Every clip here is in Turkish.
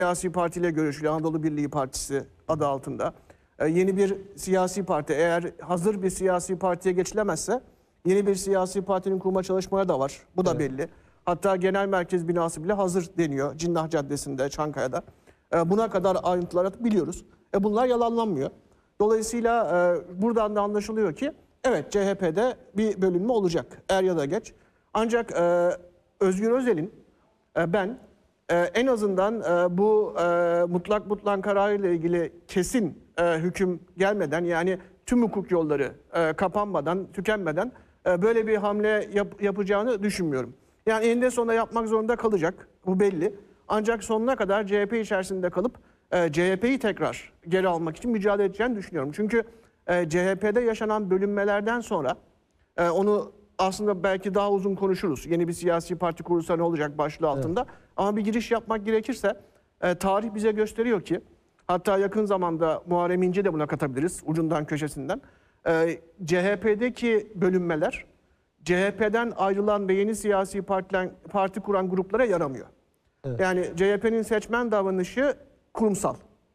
siyasi partiyle görüşülüyor. Anadolu Birliği Partisi adı altında. Yeni bir siyasi parti, eğer hazır bir siyasi partiye geçilemezse yeni bir siyasi partinin kurma çalışmaları da var. Bu da belli. Hatta genel merkez binası bile hazır deniyor. Cinnah Caddesi'nde, Çankaya'da. Buna kadar ayrıntıları biliyoruz. Bunlar yalanlanmıyor. Dolayısıyla buradan da anlaşılıyor ki evet, CHP'de bir bölünme olacak er ya da geç. Ancak Özgür Özel'in ben en azından bu mutlak kararıyla ilgili kesin hüküm gelmeden, yani tüm hukuk yolları kapanmadan, tükenmeden böyle bir hamle yapacağını düşünmüyorum. Yani eninde sonunda yapmak zorunda kalacak, bu belli. Ancak sonuna kadar CHP içerisinde kalıp CHP'yi tekrar geri almak için mücadele edeceğini düşünüyorum. Çünkü CHP'de yaşanan bölünmelerden sonra onu aslında belki daha uzun konuşuruz. Yeni bir siyasi parti kurulsa ne olacak başlığı altında. Evet. Ama bir giriş yapmak gerekirse tarih bize gösteriyor ki, hatta yakın zamanda Muharrem İnce de buna katabiliriz ucundan köşesinden. CHP'deki bölünmeler CHP'den ayrılan ve yeni siyasi parti kuran gruplara yaramıyor. Evet. Yani CHP'nin seçmen davranışı kurumsal.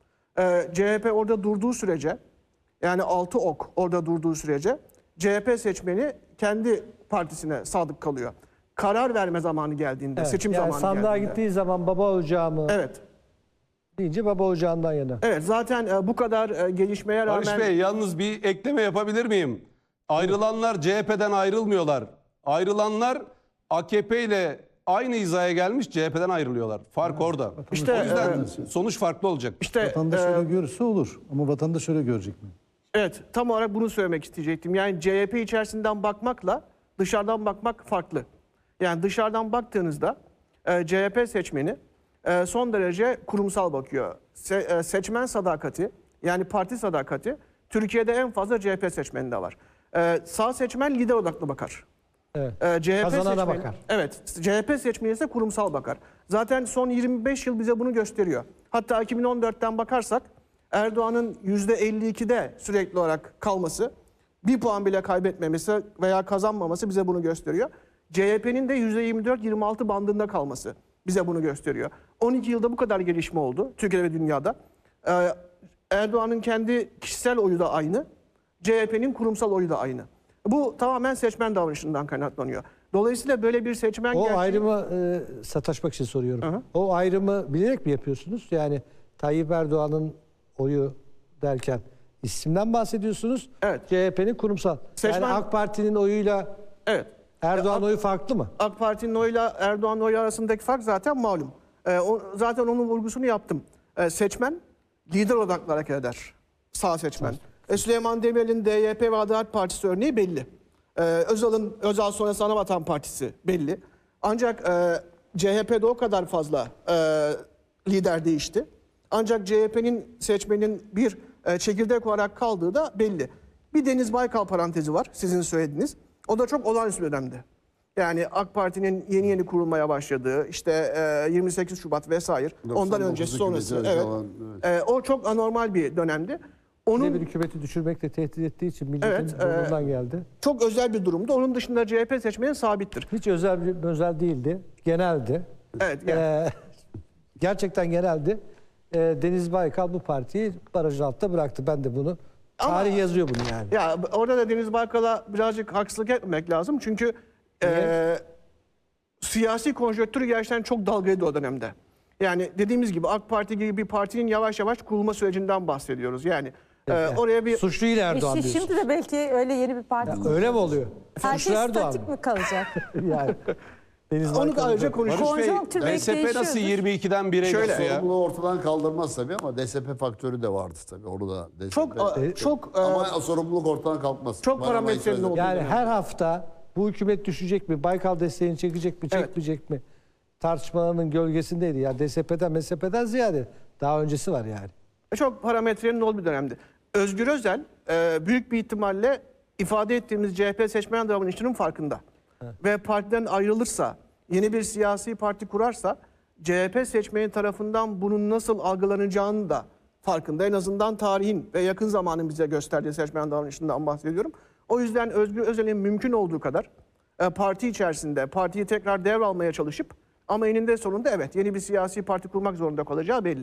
CHP orada durduğu sürece, yani 6 ok orada durduğu sürece CHP seçmeni kendi partisine sadık kalıyor. Karar verme zamanı geldiğinde, evet, seçim zamanı geldiğinde. Sandığa gittiği zaman baba ocağı mı? Evet. Deyince baba ocağından yana. Evet, zaten bu kadar gelişmeye rağmen... Barış Bey, yalnız bir ekleme yapabilir miyim? Ayrılanlar CHP'den ayrılmıyorlar. Ayrılanlar AKP ile aynı hizaya gelmiş, CHP'den ayrılıyorlar. Fark orada. İşte, o yüzden sonuç farklı olacak. İşte, vatandaş öyle görürse olur. Ama vatandaş öyle görecek mi? Evet, tam olarak bunu söylemek isteyecektim. Yani CHP içerisinden bakmakla dışarıdan bakmak farklı. Yani dışarıdan baktığınızda CHP seçmeni son derece kurumsal bakıyor. Seçmen sadakati, yani parti sadakati Türkiye'de en fazla CHP seçmeninde var. Sağ seçmen lider odaklı bakar. Evet. CHP Kazanana seçmeni, bakar. Evet, CHP seçmeni ise kurumsal bakar. Zaten son 25 yıl bize bunu gösteriyor. Hatta 2014'ten bakarsak Erdoğan'ın %52'de sürekli olarak kalması, bir puan bile kaybetmemesi veya kazanmaması bize bunu gösteriyor. CHP'nin de %24-26 bandında kalması bize bunu gösteriyor. 12 yılda bu kadar gelişme oldu Türkiye ve dünyada. Erdoğan'ın kendi kişisel oyu da aynı, CHP'nin kurumsal oyu da aynı. Bu tamamen seçmen davranışından kaynaklanıyor. Dolayısıyla böyle bir seçmen... O ayrımı sataşmak için soruyorum. Hı hı. O ayrımı bilerek mi yapıyorsunuz? Yani Tayyip Erdoğan'ın oyu derken isimden bahsediyorsunuz. Evet. CHP'nin kurumsal. Yani AK Parti'nin oyuyla, evet, Erdoğan oyu farklı mı? AK Parti'nin oyuyla Erdoğan oyu arasındaki fark zaten malum. Zaten onun vurgusunu yaptım. Seçmen lider odaklı hareket eder. Sağ seçmen. Süleyman Demirel'in DYP ve Adalet Partisi örneği belli. Özal sonrası Anavatan Partisi belli. Ancak CHP'de o kadar fazla lider değişti. Ancak CHP'nin seçmenin bir çekirdek olarak kaldığı da belli. Bir Deniz Baykal parantezi var, sizin söylediğiniz. O da çok olağanüstü dönemde. Yani AK Parti'nin yeni kurulmaya başladığı, işte 28 Şubat vesaire, ondan öncesi sonrası. Evet. O çok anormal bir dönemdi. Onun bir hükümeti düşürmekle tehdit ettiği için milletin burnundan geldi. Çok özel bir durumdu. Onun dışında CHP seçmeni sabittir. Hiç özel değildi. Geneldi. Evet. Gerçekten geneldi. Deniz Baykal bu partiyi barajın altında bıraktı. Ben de bunu tarih yazıyor bunu yani. Ya orada da Deniz Baykal'a birazcık haksızlık etmemek lazım. Çünkü siyasi konjonktür gerçekten çok dalgalıydı o dönemde. Yani dediğimiz gibi AK Parti gibi bir partinin yavaş yavaş kurulma sürecinden bahsediyoruz. Yani oraya bir suçlu ile Erdoğan diyorsun. Şimdi de belki öyle yeni bir parti. Öyle mi oluyor? Herkes statik mi kalacak? Yani onu da ayrıca konuşuruz. DSP nasıl 22'den 1'e gidiyor ya? Sorumluluğu ortadan kaldırmaz tabii ama DSP faktörü de vardı tabii. Orada DSP. Çok ama sorumluluk ortadan kalkmaz. Çok parametrenin olduğu. Yani her hafta bu hükümet düşecek mi? Baykal desteğini çekecek mi? Çekmeyecek mi? Tartışmalarının gölgesindeydi. Ya DSP'den, MSP'den ziyade daha öncesi var yani. Çok parametrenin olduğu bir dönemdi. Özgür Özel büyük bir ihtimalle ifade ettiğimiz CHP seçmen davranışının farkında. Evet. Ve partiden ayrılırsa, yeni bir siyasi parti kurarsa CHP seçmeni tarafından bunun nasıl algılanacağını da farkında. En azından tarihin ve yakın zamanın bize gösterdiği seçmen davranışından bahsediyorum. O yüzden Özgür Özel'in mümkün olduğu kadar parti içerisinde partiyi tekrar devralmaya çalışıp ama eninde sonunda evet yeni bir siyasi parti kurmak zorunda kalacağı belli.